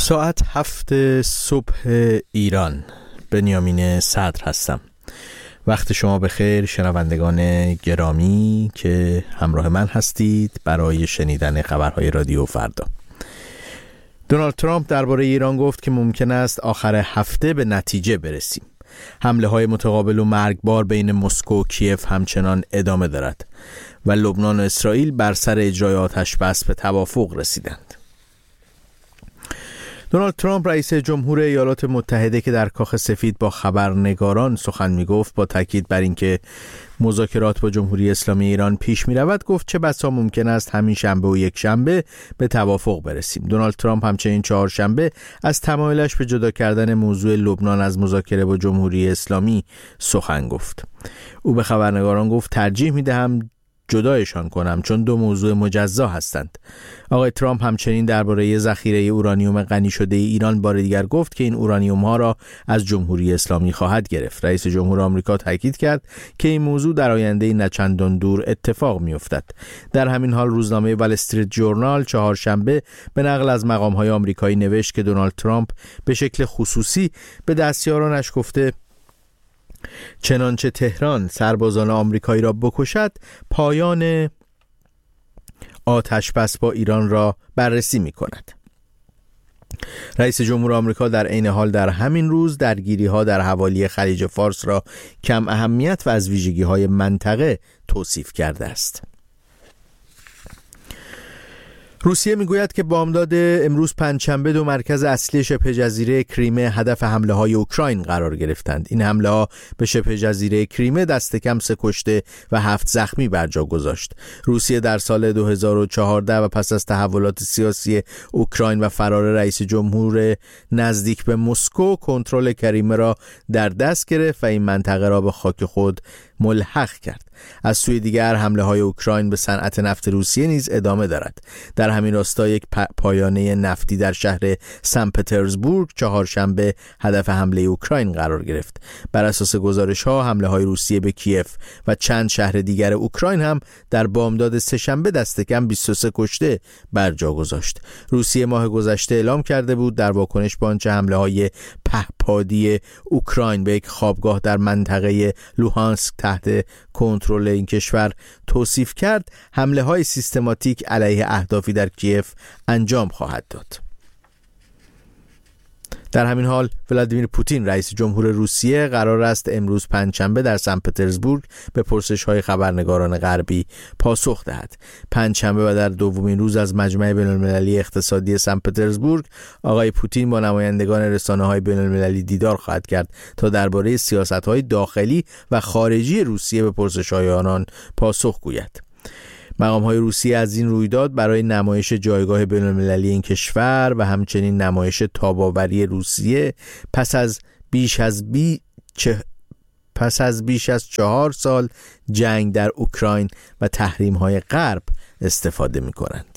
ساعت 7 صبح ایران. بنیامین صدر هستم. وقت شما بخیر شنوندگان گرامی که همراه من هستید برای شنیدن خبرهای رادیو فردا. دونالد ترامپ درباره ایران گفت که ممکن است آخر هفته به نتیجه برسیم. حمله های متقابل و مرگبار بین مسکو و کیف همچنان ادامه دارد و لبنان و اسرائیل بر سر اجرای آتش‌بس به توافق رسیدند. دونالد ترامپ رئیس جمهور ایالات متحده که در کاخ سفید با خبرنگاران سخن می‌گفت با تاکید بر اینکه مذاکرات با جمهوری اسلامی ایران پیش می‌رود گفت چه بسا ممکن است همین شنبه و یک شنبه به توافق برسیم. دونالد ترامپ همچنین چهارشنبه از تمایلش به جدا کردن موضوع لبنان از مذاکره با جمهوری اسلامی سخن گفت. او به خبرنگاران گفت ترجیح می‌دهم جدایشان کنم چون دو موضوع مجزا هستند. آقای ترامپ همچنین درباره ذخیره اورانیوم غنی شده ایران بار دیگر گفت که این اورانیوم ها را از جمهوری اسلامی خواهد گرفت. رئیس جمهور آمریکا تاکید کرد که این موضوع در آینده نچندان دور اتفاق می‌افتد. در همین حال روزنامه وال استریت جورنال چهارشنبه به نقل از مقام‌های آمریکایی نوشت که دونالد ترامپ به شکل خصوصی به دستیارانش گفته چنانچه تهران سربازان آمریکایی را بکشد پایان آتش‌بس با ایران را بررسی می‌کند. رئیس جمهور آمریکا در عین حال در همین روز درگیری‌ها در حوالی خلیج فارس را کم اهمیت و از ویژگی‌های منطقه توصیف کرده است. روسیه میگوید که بامداد امروز پنجشنبه دو مرکز اصلی شبه جزیره کریمه هدف حمله های اوکراین قرار گرفتند. این حمله ها به شبه جزیره کریمه دست کم 3 کشته و 7 زخمی بر جا گذاشت. روسیه در سال 2014 و پس از تحولات سیاسی اوکراین و فرار رئیس جمهور نزدیک به مسکو کنترل کریمه را در دست گرفت و این منطقه را به خاک خود ملحق کرد. از سوی دیگر حمله های اوکراین به صنعت نفت روسیه نیز ادامه دارد. در همین راستا یک پایانه نفتی در شهر سن پترزبورگ چهارشنبه هدف حمله اوکراین قرار گرفت. بر اساس گزارش ها حمله های روسیه به کیف و چند شهر دیگر اوکراین هم در بامداد سه‌شنبه دست کم 23 کشته بر جا گذاشت. روسیه ماه گذشته اعلام کرده بود در واکنش به آنچه حمله های پهپادی اوکراین به یک خوابگاه در منطقه لوهانسک تحت کنترل این کشور توصیف کرد حمله های سیستماتیک علیه اهدافی در کیف انجام خواهد داد. در همین حال ولادیمیر پوتین رئیس جمهور روسیه قرار است امروز پنجشنبه در سن پترزبورگ به پرسش‌های خبرنگاران غربی پاسخ دهد. پنجشنبه و در دومین روز از مجمع بین‌المللی اقتصادی سن پترزبورگ آقای پوتین با نمایندگان رسانه‌های بین‌المللی دیدار خواهد کرد تا درباره سیاست‌های داخلی و خارجی روسیه به پرسش‌های آنان پاسخ گوید. مقام‌های روسیه از این رویداد برای نمایش جایگاه بین‌المللی این کشور و همچنین نمایش تاب‌آوری روسیه پس از بیش از 4 سال جنگ در اوکراین و تحریم‌های غرب استفاده می‌کنند.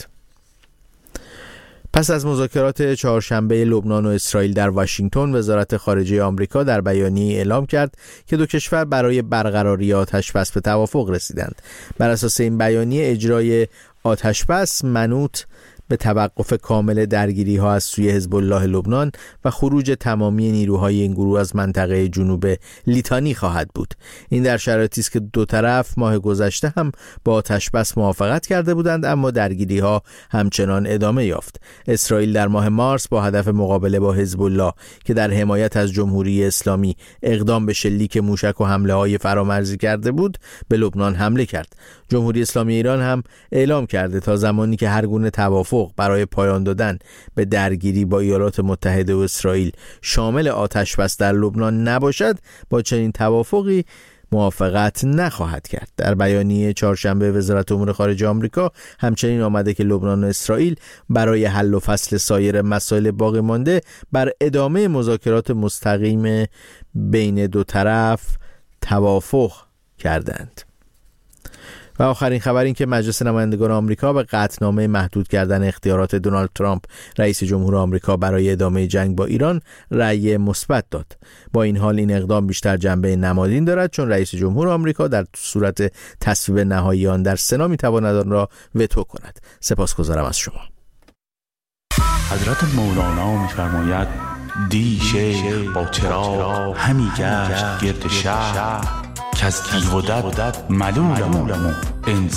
پس از مذاکرات چهارشنبه لبنان و اسرائیل در واشنگتن، وزارت خارجه آمریکا در بیانیه اعلام کرد که دو کشور برای برقراری آتش‌بس به توافق رسیدند. بر اساس این بیانیه اجرای آتش‌بس منوط به توقف کامل درگیری‌ها از سوی حزب الله لبنان و خروج تمامی نیروهای این گروه از منطقه جنوب لیتانی خواهد بود. این در شرایطی است که دو طرف ماه گذشته هم با آتش‌بس موافقت کرده بودند اما درگیری‌ها همچنان ادامه یافت. اسرائیل در ماه مارس با هدف مقابله با حزب الله که در حمایت از جمهوری اسلامی اقدام به شلیک موشک و حمله‌های فرامرزی کرده بود به لبنان حمله کرد. جمهوری اسلامی ایران هم اعلام کرده تا زمانی که هر گونه توافق برای پایان دادن به درگیری با ایالات متحده و اسرائیل شامل آتش‌بس در لبنان نباشد با چنین توافقی موافقت نخواهد کرد. در بیانیه چهارشنبه وزارت امور خارجه آمریکا همچنین آمده که لبنان و اسرائیل برای حل و فصل سایر مسائل باقی مانده بر ادامه مذاکرات مستقیم بین دو طرف توافق کردند. و آخرین خبر این که مجلس نمایندگان آمریکا به قطعنامه محدود کردن اختیارات دونالد ترامپ رئیس جمهور آمریکا برای ادامه جنگ با ایران رأی مثبت داد. با این حال این اقدام بیشتر جنبه نمادین دارد چون رئیس جمهور آمریکا در صورت تصویب نهایی آن در سنا میتواند آن را وتو کند. سپاسگزارم از شما. حضرت مولانا می‌فرماید دی شیخ با چراغ همی گشت گرد شهر که از دیو و دد ملولم